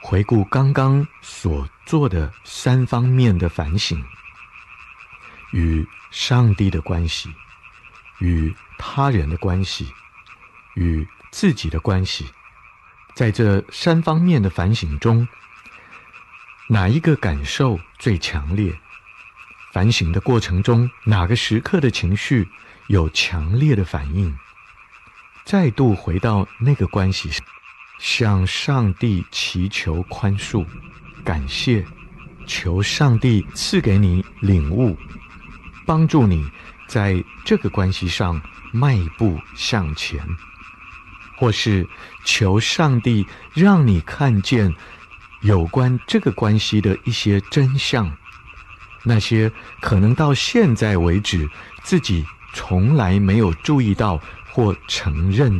回顾刚刚所做的3方面的反省：与上帝的关系，与他人的关系，与自己的关系。在这3方面的反省中，哪一个感受最强烈？反省的过程中，哪个时刻的情绪有强烈的反应？再度回到那个关系上，向上帝祈求宽恕、感谢，求上帝赐给你领悟，帮助你在这个关系上迈步向前，或是求上帝让你看见有关这个关系的一些真相，那些可能到现在为止自己从来没有注意到或承认